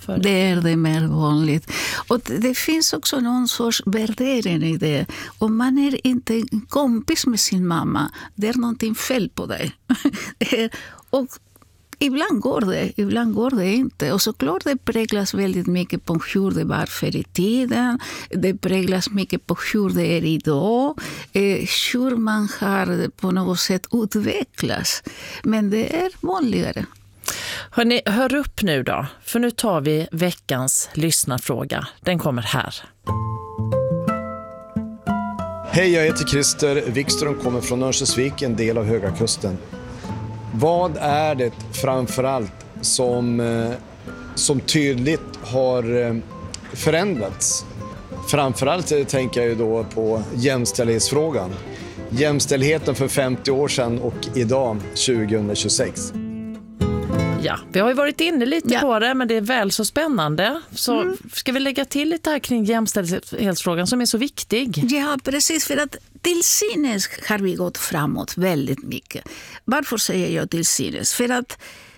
För... Det är det mer vanligt. Och det finns också någon sorts värdering i det. Om man är inte en kompis med sin mamma, det är någonting fel på dig. Och ibland går det inte. Och såklart det präglas väldigt mycket på hur det var förr i tiden. Det präglas mycket på hur det är idag. Hur man har på något sätt utvecklats. Men det är vanligare. Hörrni, hör upp nu då. För nu tar vi veckans lyssnarfråga. Den kommer här. Hej, jag heter Christer Wikström, kommer från Örnsköldsvik, en del av Höga Kusten. Vad är det framförallt som tydligt har förändrats? Framförallt tänker jag ju då på jämställdhetsfrågan. Jämställdheten för 50 år sedan och idag 2026. Ja, vi har ju varit inne lite på det, men det är väl så spännande. Så ska vi lägga till lite här kring jämställdhetsfrågan som är så viktig? Ja, precis. För att till synes har vi gått framåt väldigt mycket. Varför säger jag till synes? För att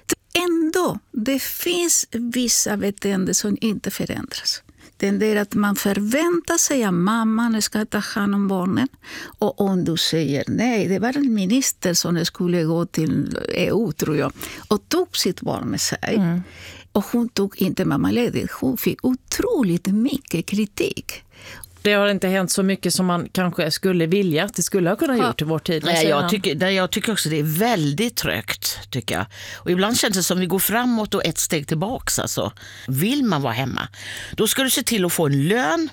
ändå, det finns vissa beteenden som inte förändras. Det är att man förväntar sig att mamman ska ta hand om barnen. Och om du säger nej, det var en minister som skulle gå till EU, tror jag, och tog sitt barn med sig. Och hon tog inte mammaledigt. Hon fick otroligt mycket kritik. Det har inte hänt så mycket som man kanske skulle vilja att det skulle ha kunnat gjort i vår tid. Nej, jag tycker också det är väldigt trögt, tycker jag. Och ibland känns det som vi går framåt och ett steg tillbaka. Alltså. Vill man vara hemma, då ska du se till att få en lön.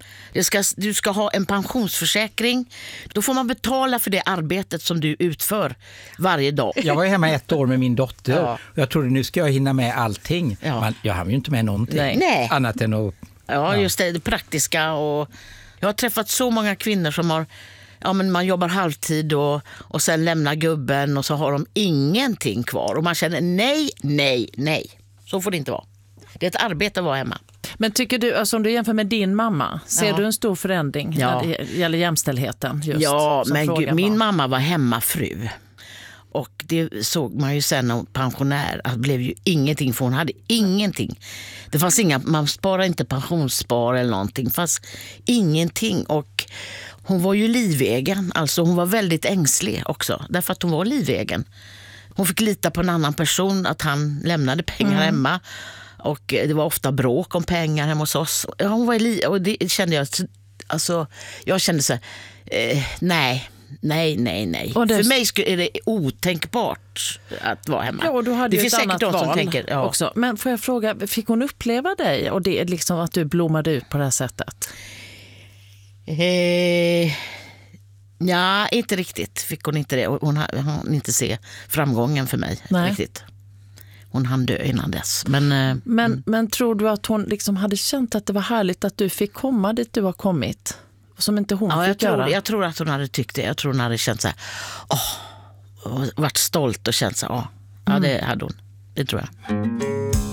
Du ska ha en pensionsförsäkring. Då får man betala för det arbetet som du utför varje dag. Jag var hemma 1 år med min dotter. Ja. Och jag trodde nu ska jag hinna med allting. Ja. Men jag hann ju inte med någonting. Nej. Annat än att... Ja, just det praktiska. Och jag har träffat så många kvinnor som har... Ja, men man jobbar halvtid och sen lämnar gubben och så har de ingenting kvar. Och man känner nej. Så får det inte vara. Det är ett arbete att vara hemma. Men tycker du, alltså om du jämför med din mamma, ser du en stor förändring när det gäller jämställdheten? Just, ja, men min var. Mamma var hemmafru. Och det såg man ju sen när pensionär, att det blev ju ingenting, för hon hade ingenting. Det fanns man sparade inte pensionsspar eller någonting, det fanns ingenting. Och hon var ju livegen, alltså hon var väldigt ängslig också, därför att hon var livegen. Hon fick lita på en annan person, att han lämnade pengar hemma. Och det var ofta bråk om pengar hemma hos oss. Hon var och det kände jag, alltså jag kände så här, nej. För mig är det otänkbart att vara hemma. Ja, och du hade det ju ett annat val tänker, också. Men får jag fråga, fick hon uppleva dig och det liksom att du blommade ut på det här sättet? Ja, inte riktigt fick hon inte det. Hon hann inte se framgången för mig riktigt. Hon hann dö innan dess. Men tror du att hon liksom hade känt att det var härligt att du fick komma dit du har kommit? Som inte hon fick göra? Jag tror att hon hade tyckt det. Jag tror hon hade känt så här, varit stolt och känt så här, ja, det hade hon. Det tror jag.